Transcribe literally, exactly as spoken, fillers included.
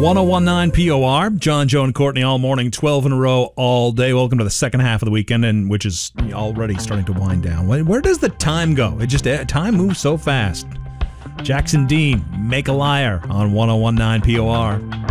ten nineteen P O R, John, Joe, and Courtney all morning, twelve in a row all day. Welcome to the second half of the weekend, and which is already starting to wind down. Where does the time go? It just time moves so fast. Jackson Dean, Make a Liar on ten nineteen P O R.